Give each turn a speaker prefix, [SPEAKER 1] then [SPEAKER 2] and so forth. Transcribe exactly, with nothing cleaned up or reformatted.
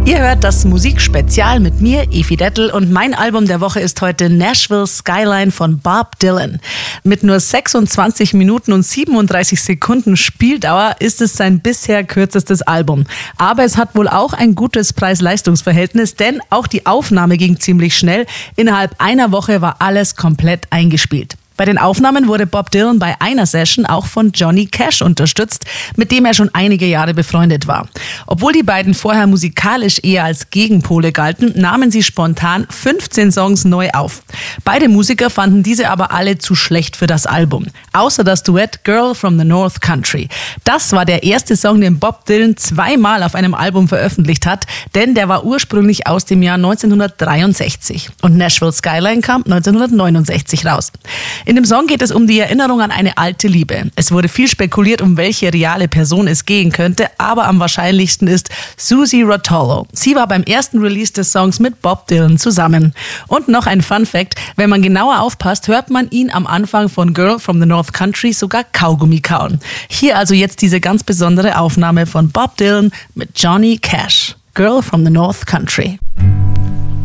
[SPEAKER 1] Ihr hört das Musikspezial mit mir, Evi Dettel, und mein Album der Woche ist heute Nashville Skyline von Bob Dylan. Mit nur sechsundzwanzig Minuten und siebenunddreißig Sekunden Spieldauer ist es sein bisher kürzestes Album. Aber es hat wohl auch ein gutes Preis-Leistungs-Verhältnis, denn auch die Aufnahme ging ziemlich schnell. Innerhalb einer Woche war alles komplett eingespielt. Bei den Aufnahmen wurde Bob Dylan bei einer Session auch von Johnny Cash unterstützt, mit dem er schon einige Jahre befreundet war. Obwohl die beiden vorher musikalisch eher als Gegenpole galten, nahmen sie spontan fünfzehn Songs neu auf. Beide Musiker fanden diese aber alle zu schlecht für das Album. Außer das Duett Girl from the North Country. Das war der erste Song, den Bob Dylan zweimal auf einem Album veröffentlicht hat, denn der war ursprünglich aus dem Jahr neunzehnhundertdreiundsechzig. Und Nashville Skyline kam neunzehnhundertneunundsechzig raus. In dem Song geht es um die Erinnerung an eine alte Liebe. Es wurde viel spekuliert, um welche reale Person es gehen könnte, aber am wahrscheinlichsten ist Susie Rotolo. Sie war beim ersten Release des Songs mit Bob Dylan zusammen. Und noch ein Fun Fact: Wenn man genauer aufpasst, hört man ihn am Anfang von Girl from the North Country sogar Kaugummi kauen. Hier also jetzt diese ganz besondere Aufnahme von Bob Dylan mit Johnny Cash. Girl from the North Country.